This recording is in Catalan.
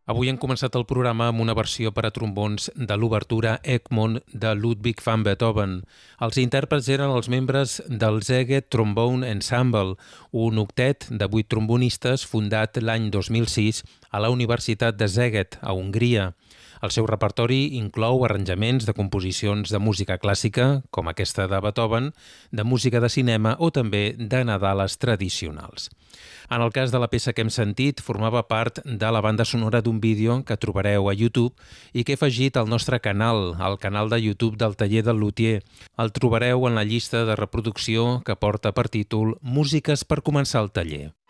Avui hem començat el programa amb una versió per a trombons de l'obertura Egmont de Ludwig van Beethoven. Els intèrprets eren els membres del Szeged Trombone Ensemble, un octet de 8 trombonistes fundat l'any 2006 a la Universitat de Szeged, a Hongria. El seu repertori inclou arranjaments de composicions de música clàssica, com aquesta de Beethoven, de música de cinema o també de nadales tradicionals. En el cas de la peça que hem sentit, formava part de la banda sonora d'un vídeo que trobareu a YouTube i que he afegit al nostre canal, al canal de YouTube del Taller del Luthier. El trobareu en la llista de reproducció que porta per títol Músiques per començar el taller.